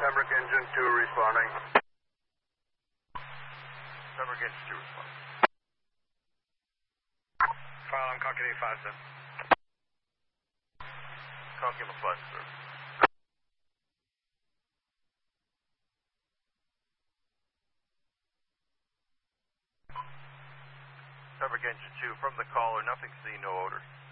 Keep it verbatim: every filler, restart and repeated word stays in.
Pembroke Engine two responding. Pembroke Engine two responding. File on Cockatoo five, sir. Copy on the five, sir. Pembroke Engine two, from the caller, nothing seen, no odor.